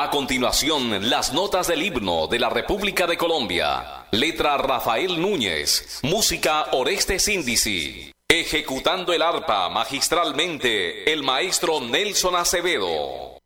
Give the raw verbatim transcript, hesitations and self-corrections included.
A continuación, las notas del himno de la República de Colombia. Letra Rafael Núñez. Música Orestes Índici. Ejecutando el arpa magistralmente, el maestro Nelson Acevedo.